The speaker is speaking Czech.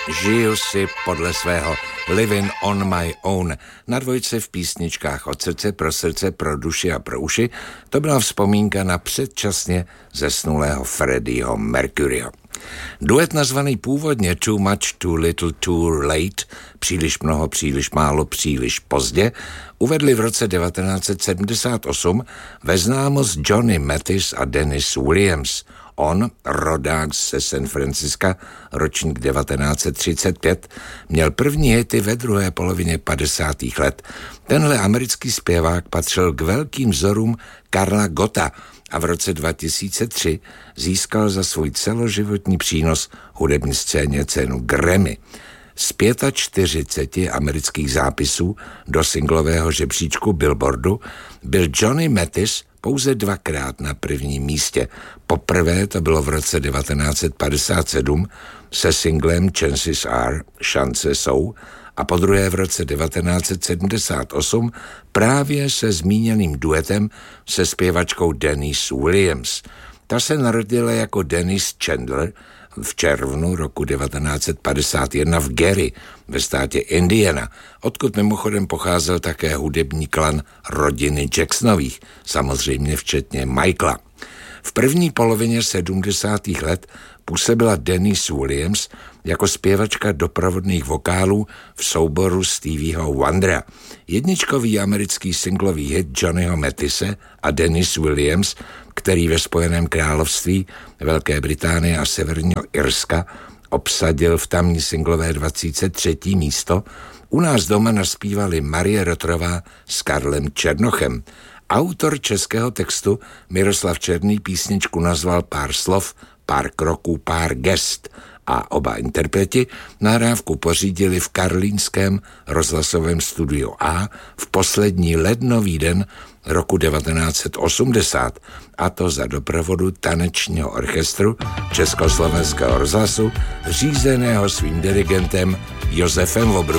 Žiju si podle svého Living on my own. Na dvojce v písničkách Od srdce pro srdce, pro duši a pro uši to byla vzpomínka na předčasně zesnulého Freddieho Mercuryho. Duet nazvaný původně Too Much, Too Little, Too Late, příliš mnoho, příliš málo, příliš pozdě, uvedli v roce 1978 ve známost Johnny Mathis a Dennis Williams. On, rodák ze San Francisca, ročník 1935, měl první hity ve druhé polovině 50. let. Tenhle americký zpěvák patřil k velkým vzorům Karla Gotta a v roce 2003 získal za svůj celoživotní přínos hudební scéně cenu Grammy. Z 45 amerických zápisů do singlového žebříčku Billboardu byl Johnny Mathis pouze dvakrát na prvním místě. Poprvé to bylo v roce 1957 se singlem Chances Are, šance jsou, a podruhé v roce 1978 právě se zmíněným duetem se zpěvačkou Denise Williams. Ta se narodila jako Denise Chandler v červnu roku 1951 v Gary ve státě Indiana, odkud mimochodem pocházel také hudební klan rodiny Jacksonových, samozřejmě včetně Michaela. V první polovině 70. let působila Denise Williams jako zpěvačka doprovodných vokálů v souboru Stevieho Wondera. Jedničkový americký singlový hit Johnnyho Mathise a Denise Williams, který ve Spojeném království, Velké Británie a Severního Irska obsadil v tamní singlové 23. místo, u nás doma naspívali Marie Rotrová s Karlem Černochem. Autor českého textu Miroslav Černý písničku nazval Pár slov, pár kroků, pár gest a oba interpreti nahrávku pořídili v karlínském rozhlasovém studiu A v poslední lednový den roku 1980, a to za doprovodu tanečního orchestru Československého rozhlasu řízeného svým dirigentem Josefem Vobrů.